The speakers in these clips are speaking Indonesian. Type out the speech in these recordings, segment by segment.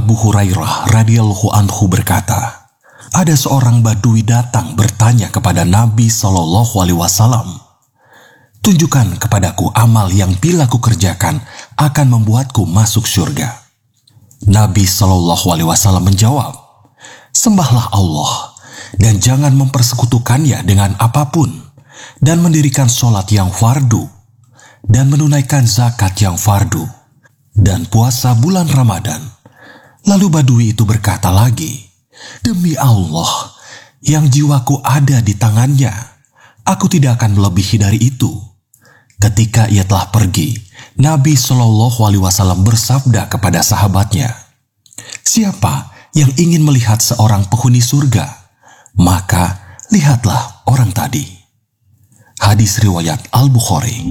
Abu Hurairah radhiyallahu anhu berkata, ada seorang badui datang bertanya kepada Nabi SAW, tunjukkan kepadaku amal yang bila ku kerjakan akan membuatku masuk surga. Nabi SAW menjawab, sembahlah Allah dan jangan mempersekutukannya dengan apapun, dan mendirikan sholat yang fardu, dan menunaikan zakat yang fardu, dan puasa bulan Ramadan. Lalu badui itu berkata lagi, demi Allah yang jiwaku ada di tangannya, aku tidak akan melebihi dari itu. Ketika ia telah pergi, Nabi SAW bersabda kepada sahabatnya, siapa yang ingin melihat seorang penghuni surga, maka lihatlah orang tadi. Hadis riwayat Al-Bukhari.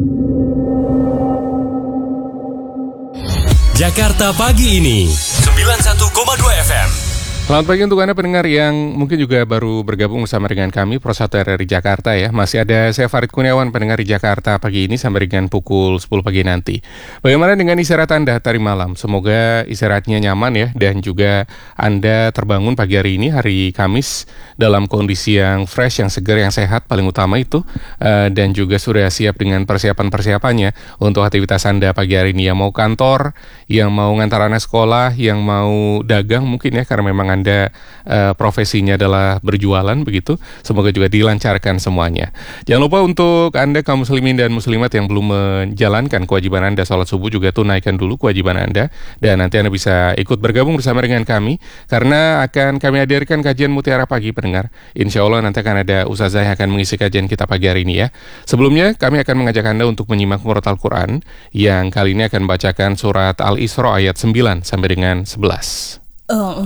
Jakarta Pagi ini 91,2 FM. Selamat pagi untuk Anda pendengar yang mungkin juga baru bergabung bersama dengan kami, Pro 1 RRI Jakarta ya. Masih ada saya Farid Kurniawan pendengar di Jakarta pagi ini sampai dengan pukul 10 pagi nanti. Bagaimana dengan istirahat Anda tadi malam? Semoga istirahatnya nyaman ya, dan juga Anda terbangun pagi hari ini, hari Kamis, dalam kondisi yang fresh, yang segar, yang sehat, paling utama itu. Dan juga sudah siap dengan persiapan-persiapannya untuk aktivitas Anda pagi hari ini. Yang mau kantor, yang mau ngantar anak sekolah, yang mau dagang mungkin ya, karena memang Anda profesinya adalah berjualan begitu. Semoga juga dilancarkan semuanya. Jangan lupa untuk Anda kaum muslimin dan muslimat yang belum menjalankan kewajiban Anda sholat subuh, juga tunaikan dulu kewajiban Anda, dan nanti Anda bisa ikut bergabung bersama dengan kami karena akan kami hadirkan kajian Mutiara Pagi pendengar. Insya Allah nanti akan ada Ustazah yang akan mengisi kajian kita pagi hari ini ya. Sebelumnya kami akan mengajak Anda untuk menyimak murotal Quran yang kali ini akan membacakan surat Al-Isra ayat 9 sampai dengan 11.